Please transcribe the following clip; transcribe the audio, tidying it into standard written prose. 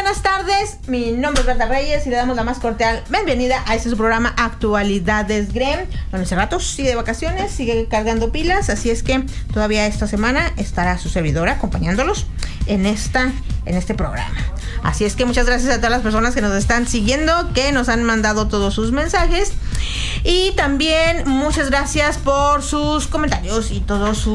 buenas tardes. Mi nombre es Berta Reyes y le damos la más cordial bienvenida a este su programa Actualidades Grem. Don ese rato sigue de vacaciones, sigue cargando pilas, así es que todavía esta semana estará su servidora acompañándolos en este programa. Así es que muchas gracias a todas las personas que nos están siguiendo, que nos han mandado todos sus mensajes, y también muchas gracias por sus comentarios y todos sus